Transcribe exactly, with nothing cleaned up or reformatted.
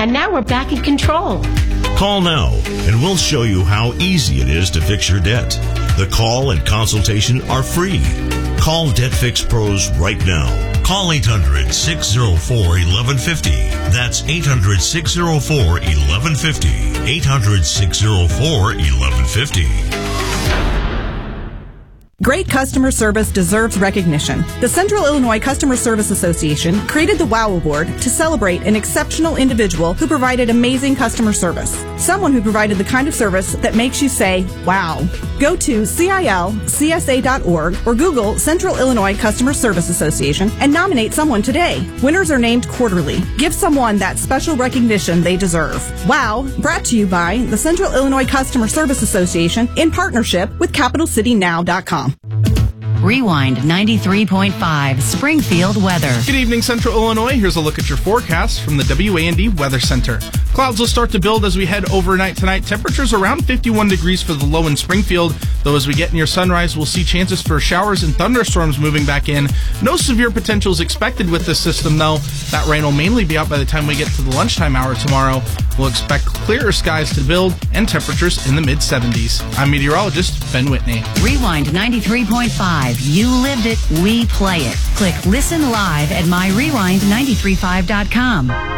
and now we're back in control. Call now, and we'll show you how easy it is to fix your debt. The call and consultation are free. Call Debt Fix Pros right now. Call eight hundred, six oh four, eleven fifty. That's eight hundred, six oh four, eleven fifty. eight hundred, six oh four, eleven fifty. Great customer service deserves recognition. The Central Illinois Customer Service Association created the WOW Award to celebrate an exceptional individual who provided amazing customer service. Someone who provided the kind of service that makes you say, wow. Go to C I L C S A dot org or Google Central Illinois Customer Service Association and nominate someone today. Winners are named quarterly. Give someone that special recognition they deserve. WOW, brought to you by the Central Illinois Customer Service Association in partnership with Capital City Now dot com. Rewind ninety-three point five Springfield weather. Good evening, Central Illinois. Here's a look at your forecast from the W A N D Weather Center. Clouds will start to build as we head overnight tonight. Temperatures around fifty-one degrees for the low in Springfield, though as we get near sunrise, we'll see chances for showers and thunderstorms moving back in. No severe potentials expected with this system, though. That rain will mainly be out by the time we get to the lunchtime hour tomorrow. We'll expect clearer skies to build and temperatures in the mid seventies. I'm meteorologist Ben Whitney. Rewind ninety-three point five. You lived it, we play it. Click Listen Live at my rewind nine three five dot com.